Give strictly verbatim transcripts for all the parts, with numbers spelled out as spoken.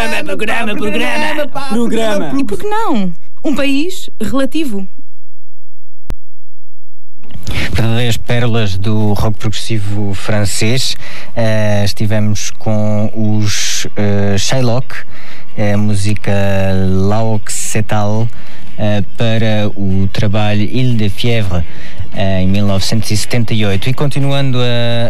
programa, programa, programa, pá, programa. E por que não? Um país relativo. Verdadeiras pérolas do rock progressivo francês. Uh, estivemos com os uh, Shylock, a música L'Occitane, uh, para o trabalho Ile de Fièvre, uh, em mil novecentos e setenta e oito. E continuando a,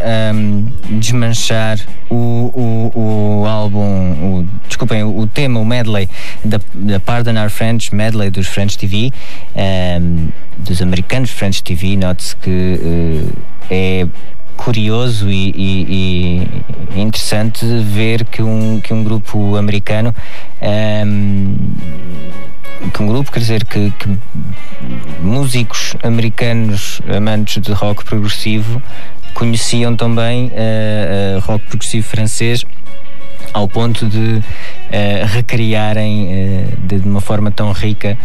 a desmanchar o, o, o álbum, o, desculpem, o, o tema, o medley da, da Pardon Our French, medley dos French T V, um, dos americanos French T V. Note-se que uh, é curioso e, e, e interessante ver que um, que um grupo americano, um, que um grupo, quer dizer, que, que músicos americanos amantes de rock progressivo conheciam também uh, uh, rock progressivo francês, ao ponto de uh, recriarem uh, de, de uma forma tão rica,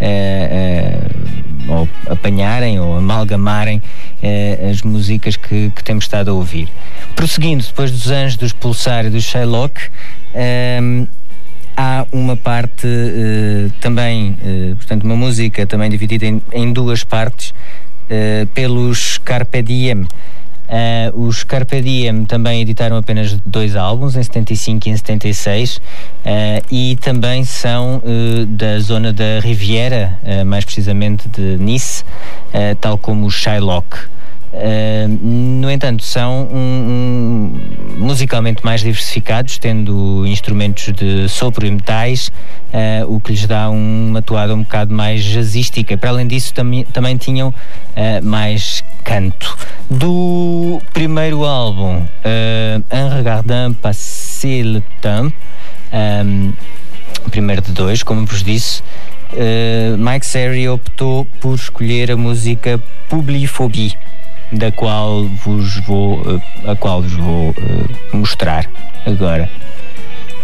uh, uh, ou apanharem ou amalgamarem uh, as músicas que, que temos estado a ouvir. Prosseguindo, depois dos Anjos, dos Pulsar e dos Shylock, um, há uma parte uh, também, uh, portanto, uma música também dividida em, em duas partes, uh, pelos Carpe Diem. Uh, os Carpe Diem também editaram apenas dois álbuns, em setenta e cinco e em setenta e seis, uh, e também são uh, da zona da Riviera, uh, mais precisamente de Nice, uh, tal como os Shylock. Uh, no entanto, são um, um, musicalmente mais diversificados, tendo instrumentos de sopro e metais, uh, o que lhes dá uma toada um bocado mais jazzística. Para além disso, tam- também tinham uh, mais canto. Do primeiro álbum, uh, En Regardant Passer le Temps, um, primeiro de dois, como vos disse, uh, Mike Serry optou por escolher a música Publiphobie, da qual vos vou, uh, a qual vos vou uh, mostrar agora.